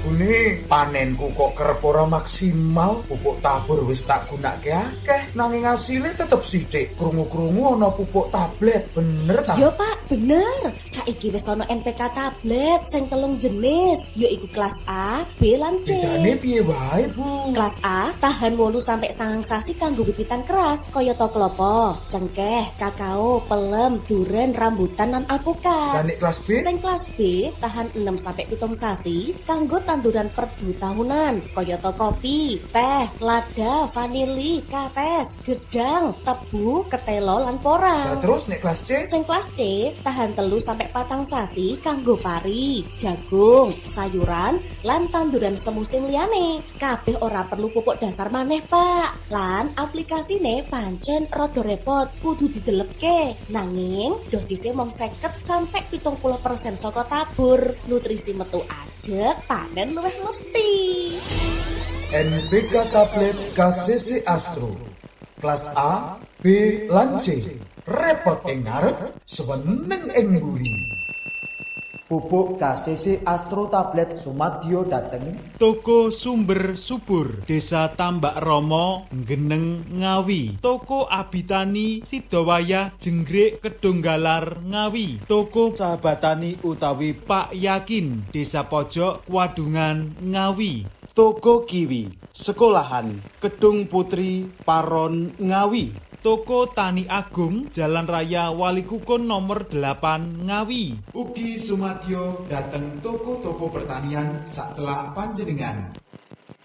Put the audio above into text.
Ini panenku kok kerep ora maksimal. Pupuk tabur wis tak gunake akeh, nanging asile tetep sithik. Krungu-krungu ana pupuk tablet, bener ta? Yo Pak, bener. Saiki wis ana NPK tablet sing 3 jenis, yaiku kelas A, B lan C. Bedane piye wae, Bu? Kelas A tahan 8 sampai 9 sasi kanggo wit-witan keras kaya klopo, cengkeh, kakao, pelem, duren, rambutan lan alpukat. Lah nek kelas B? Sing kelas B tahan 6 sampai 7 sasi kanggo tanduran perdu tahunan kaya kopi, teh, lada, vanili, kates, gedang, tebu, ketelo lan porang. Lah terus nek kelas C? Sing kelas C tahan 3 sampai 4 sasi kanggo pari, jagung, sayuran lan tanduran semusim liyane. Kabeh ora perlu pupuk dasar maneh, Pak. Lan aplikasine pancen rada repot, kudu didelepke. Nanging dosisnya mung 50 sampai 70% saka tabur. Nutrisi metu ajeg, panen luwih mesti. NPK tablet KCC Astro. Kelas A, B lan C. Repot ing ngarep, seneng ing mburi. Pupuk KCC Astro tablet sumadyo dateng Toko Sumber Subur, Desa Tambak Romo, Geneng, Ngawi. Toko Abitani, Sidowayah, Jenggrik, Kedunggalar, Ngawi. Toko Sahabatani utawi Pak Yakin, Desa Pojok, Wadungan, Ngawi. Toko Kiwi, Sekolahan, Kedung Putri, Paron, Ngawi. Toko Tani Agung, Jalan Raya Walikukun nomor 8, Ngawi. Ugi sumadyo dateng toko-toko pertanian sacelak panjenengan.